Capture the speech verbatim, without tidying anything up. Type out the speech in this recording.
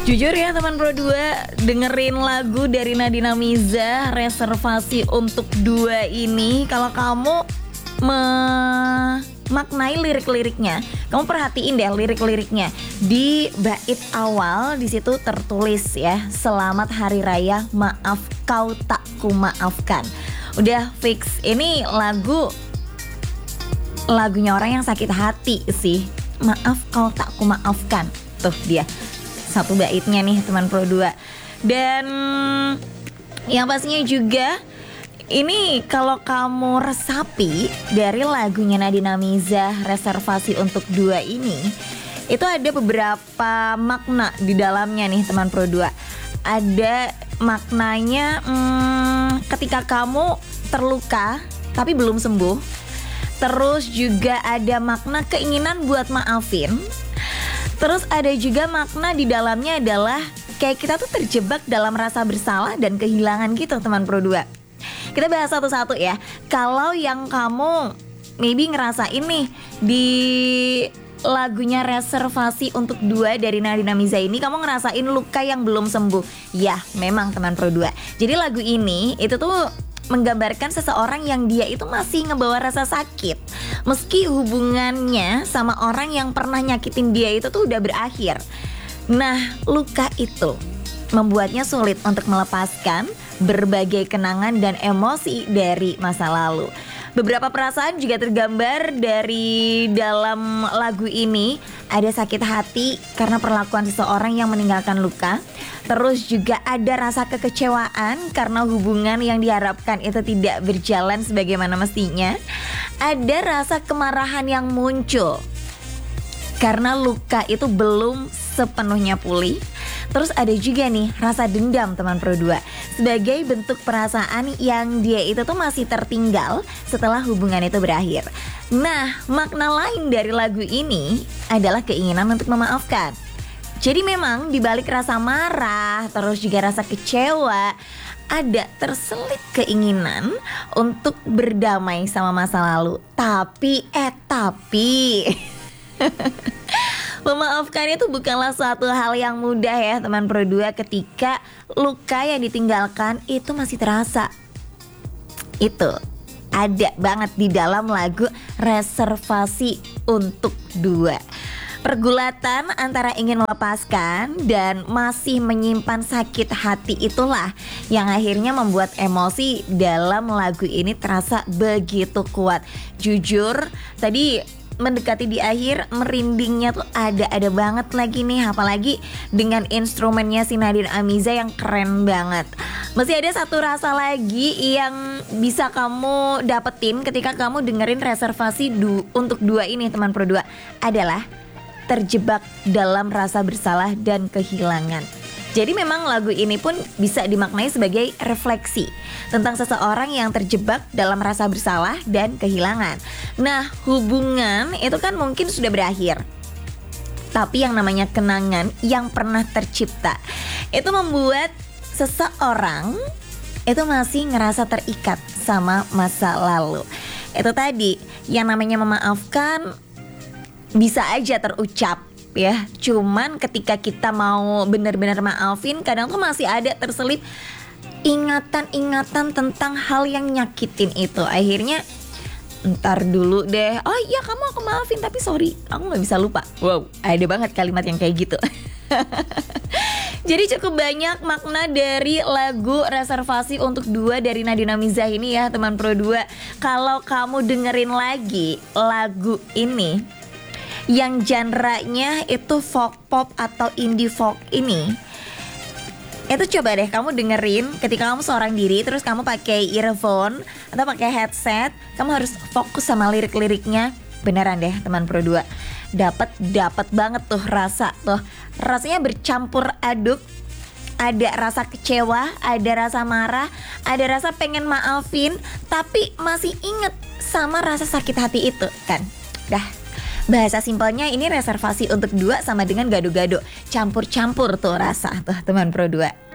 Jujur ya teman Pro dua, dengerin lagu dari Nadina Miza, Reservasi untuk Dua ini, kalau kamu memaknai lirik-liriknya, kamu perhatiin deh lirik-liriknya. Di bait awal di situ tertulis ya, selamat hari raya, maaf kau tak kumaafkan. Udah fix, ini lagu lagunya orang yang sakit hati sih. Maaf kau tak kumaafkan. Tuh dia satu baitnya nih teman Pro dua. Dan yang pastinya juga ini kalau kamu resapi dari lagunya Nadina Miza, Reservasi untuk Dua ini, itu ada beberapa makna di dalamnya nih teman Pro dua. Ada maknanya hmm, ketika kamu terluka tapi belum sembuh. Terus juga ada makna keinginan buat maafin. Terus ada juga makna di dalamnya adalah kayak kita tuh terjebak dalam rasa bersalah dan kehilangan gitu teman Pro dua. Kita bahas satu-satu ya. Kalau yang kamu maybe ngerasain nih di lagunya Reservasi untuk Dua dari Nadina Miza ini, kamu ngerasain luka yang belum sembuh. Ya memang teman Pro dua. Jadi lagu ini itu tuh menggambarkan seseorang yang dia itu masih ngebawa rasa sakit meski hubungannya sama orang yang pernah nyakitin dia itu tuh udah berakhir. Nah, luka itu membuatnya sulit untuk melepaskan berbagai kenangan dan emosi dari masa lalu. Beberapa perasaan juga tergambar dari dalam lagu ini. Ada sakit hati karena perlakuan seseorang yang meninggalkan luka. Terus juga ada rasa kekecewaan karena hubungan yang diharapkan itu tidak berjalan sebagaimana mestinya. Ada rasa kemarahan yang muncul karena luka itu belum sepenuhnya pulih. Terus ada juga nih rasa dendam teman Pro dua, sebagai bentuk perasaan yang dia itu tuh masih tertinggal setelah hubungan itu berakhir. Nah, makna lain dari lagu ini adalah keinginan untuk memaafkan. Jadi memang dibalik rasa marah, terus juga rasa kecewa, ada terselip keinginan untuk berdamai sama masa lalu. Tapi, eh tapi memaafkan itu bukanlah suatu hal yang mudah ya teman Pro dua, ketika luka yang ditinggalkan itu masih terasa. Itu ada banget di dalam lagu Reservasi untuk Dua. Pergulatan antara ingin melepaskan dan masih menyimpan sakit hati itulah yang akhirnya membuat emosi dalam lagu ini terasa begitu kuat. Jujur tadi mendekati di akhir merindingnya tuh ada-ada banget lagi nih, apalagi dengan instrumennya si Nadina Miza yang keren banget. Masih ada satu rasa lagi yang bisa kamu dapetin ketika kamu dengerin Reservasi du- untuk Dua ini teman Pro dua, adalah terjebak dalam rasa bersalah dan kehilangan. Jadi memang lagu ini pun bisa dimaknai sebagai refleksi tentang seseorang yang terjebak dalam rasa bersalah dan kehilangan. Nah, hubungan itu kan mungkin sudah berakhir, tapi yang namanya kenangan yang pernah tercipta itu membuat seseorang itu masih ngerasa terikat sama masa lalu. Itu tadi, yang namanya memaafkan bisa aja terucap ya, cuman ketika kita mau benar-benar maafin, kadang tuh masih ada terselip ingatan-ingatan tentang hal yang nyakitin itu. Akhirnya ntar dulu deh, oh iya kamu aku maafin tapi sorry aku gak bisa lupa. Wow, ada banget kalimat yang kayak gitu. Jadi cukup banyak makna dari lagu Reservasi untuk Dua dari Nadina Miza ini ya teman Pro dua. Kalau kamu dengerin lagi lagu ini yang genre-nya itu folk pop atau indie folk ini, itu coba deh kamu dengerin ketika kamu seorang diri, terus kamu pakai earphone atau pakai headset, kamu harus fokus sama lirik-liriknya. Beneran deh teman Pro dua, dapat dapat banget tuh rasa tuh, rasanya bercampur aduk. Ada rasa kecewa, ada rasa marah, ada rasa pengen maafin, tapi masih inget sama rasa sakit hati itu kan. Dah, bahasa simpelnya ini Reservasi untuk Dua sama dengan gado-gado, campur-campur tuh rasa tuh teman Pro dua.